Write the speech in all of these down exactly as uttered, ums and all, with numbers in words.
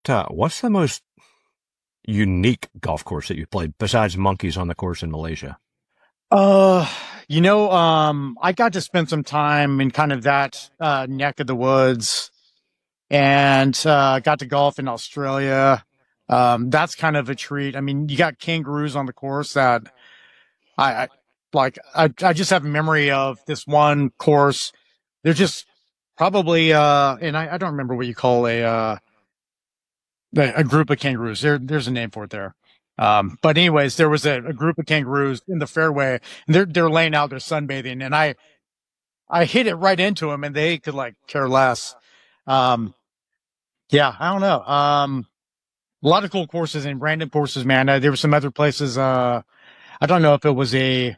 uh, what's the most unique golf course that you played besides monkeys on the course in Malaysia? Uh, you know, um, I got to spend some time in kind of that uh, neck of the woods, and uh, got to golf in Australia. Um, that's kind of a treat. I mean, you got kangaroos on the course that I, I like. I I just have a memory of this one course. They're just probably uh, and I, I don't remember what you call a uh a a group of kangaroos. There, there's a name for it there. Um, but anyways, there was a, a group of kangaroos in the fairway, and they're they're laying out, they're sunbathing, and I I hit it right into them, and they could like care less. Um, yeah, I don't know. Um, a lot of cool courses and random courses, man. Uh, there were some other places. Uh, I don't know if it was a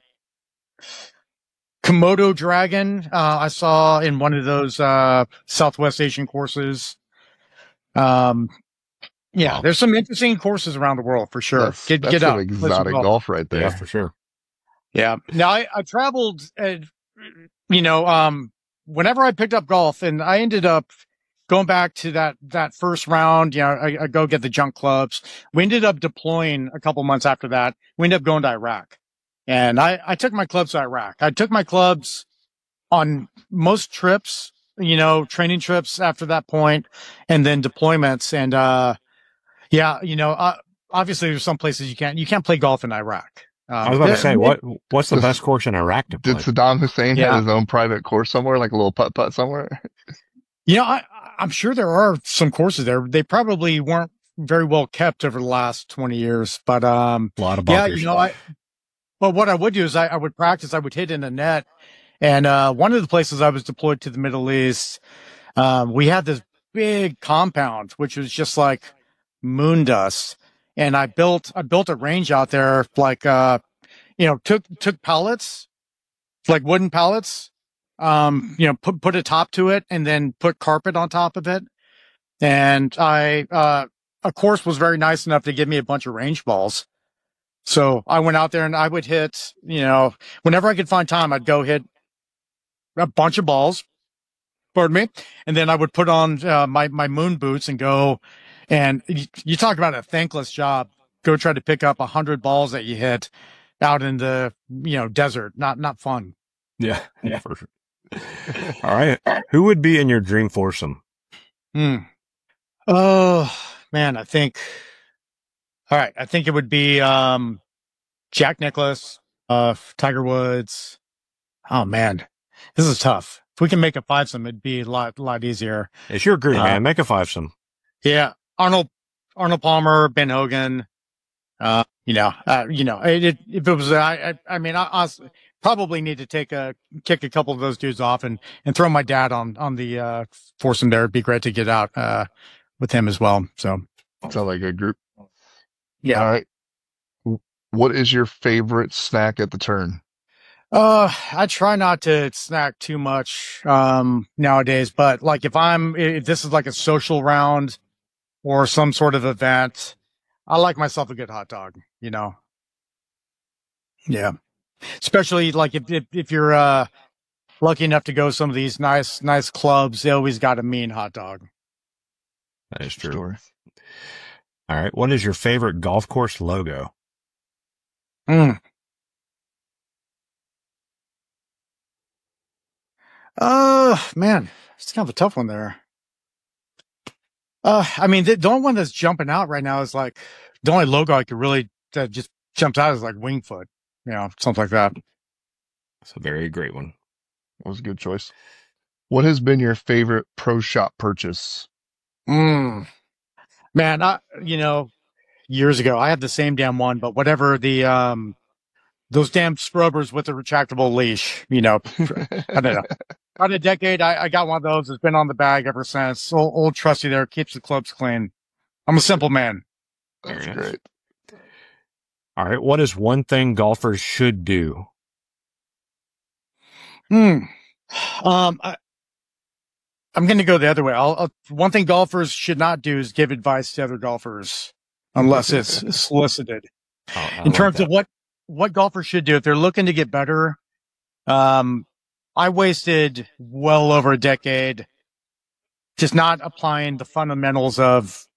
Komodo dragon. Uh, I saw in one of those uh Southwest Asian courses. Um, yeah, Wow. there's some interesting courses around the world for sure. That's Get that's get some out, play some exotic golf. golf right Yeah, there. for sure. Yeah. Now I, I traveled, uh, you know, um, whenever I picked up golf, and I ended up going back to that, that first round, you know, I, I go get the junk clubs. We ended up deploying a couple months after that. We ended up going to Iraq, and I, I took my clubs to Iraq. I took my clubs on most trips, you know, training trips after that point, and then deployments. And, uh, yeah, you know, uh, obviously there's some places you can't, you can't play golf in Iraq. I was Um, about to there- say, what what's the This- best course in Iraq to Did play? Saddam Hussein Yeah. have his own private course somewhere, like a little putt putt somewhere? You know, I, I'm sure there are some courses there. They probably weren't very well kept over the last twenty years, but, um, A lot of yeah, bunkers. you know, I, but what I would do is I, I would practice, I would hit in the net. And, uh, one of the places I was deployed to the Middle East, um, we had this big compound, which was just like moon dust. And I built, I built a range out there, like, uh, you know, took, took pallets, like wooden pallets, um, you know, put, put a top to it and then put carpet on top of it. And I, uh, a course was very nice enough to give me a bunch of range balls. So I went out there and I would hit, you know, whenever I could find time, I'd go hit a bunch of balls, pardon me. And then I would put on, uh, my, my moon boots and go, and you, you talk about a thankless job. Go try to pick up a hundred balls that you hit out in the, you know, desert. Not, not fun. Yeah, yeah, for sure. All right. Who would be in your dream foursome? Hmm. Oh man, I think. All right, I think it would be um, Jack Nicklaus, uh, Tiger Woods. Oh man, this is tough. If we can make a fivesome, it'd be a lot, lot easier. It's your group, Uh, man. Make a fivesome. Yeah, Arnold, Arnold Palmer, Ben Hogan. Uh, you know, uh, you know, it, it, if it was, I, I, I mean, I, I probably need to take a kick a couple of those dudes off and and throw my dad on on the uh, foursome there. It'd be great to get out uh, with him as well. So Sounds like a group. yeah. All right. What is your favorite snack at the turn? Uh, I try not to snack too much, um, nowadays, but like if I'm, if this is like a social round or some sort of event, I like myself a good hot dog, you know? Yeah. Especially like if, if, if you're, uh, lucky enough to go to some of these nice, nice clubs, they always got a mean hot dog. That is true. Story. All right. What is your favorite golf course logo? Mm. Uh, man, it's kind of a tough one there. Uh, I mean, the, the only one that's jumping out right now is like the only logo I could really that just jumps out is like Wingfoot, you know, something like that. It's a very great one. That was a good choice. What has been your favorite pro shop purchase? Mm. Man, I, you know, years ago I had the same damn one, but whatever the um those damn scrubbers with the retractable leash, you know, I don't know. About a decade, I, I got one of those. It's been on the bag ever since. Old, old trusty there keeps the clubs clean. I'm a simple man. That's Very nice. great. All right. What is one thing golfers should do? Hmm. Um, I, I'm going to go the other way. I'll, I'll, one thing golfers should not do is give advice to other golfers unless it's solicited. Oh, I In like terms that. of what, what golfers should do if they're looking to get better, um, I wasted well over a decade just not applying the fundamentals of